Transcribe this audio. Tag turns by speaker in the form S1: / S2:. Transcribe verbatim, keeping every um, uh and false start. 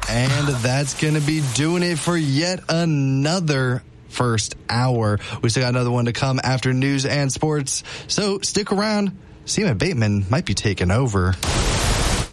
S1: And that's going to be doing it for yet another first hour. We still got another one to come after news and sports. So stick around. Seema Bateman might be taking over.